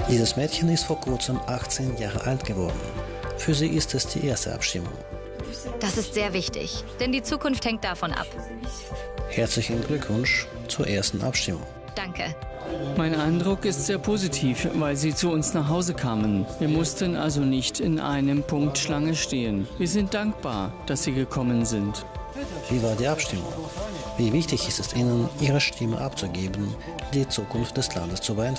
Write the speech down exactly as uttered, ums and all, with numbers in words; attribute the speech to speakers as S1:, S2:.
S1: Dieses Mädchen ist vor kurzem achtzehn Jahre alt geworden. Für sie ist es die erste Abstimmung.
S2: Das ist sehr wichtig, denn die Zukunft hängt davon ab.
S1: Herzlichen Glückwunsch zur ersten Abstimmung.
S2: Danke.
S3: Mein Eindruck ist sehr positiv, weil sie zu uns nach Hause kamen. Wir mussten also nicht in einem Punkt Schlange stehen. Wir sind dankbar, dass sie gekommen sind.
S1: Wie war die Abstimmung? Wie wichtig ist es Ihnen, Ihre Stimme abzugeben, die Zukunft des Landes zu beeinflussen?